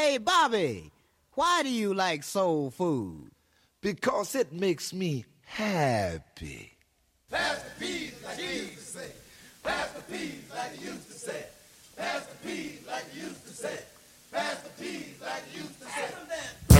Hey, Bobby, why do you like soul food? Because it makes me happy. Pass the peas like you used to say. Pass the peas like you used to say. Pass the peas like you used to say. Pass the peas like you used to say.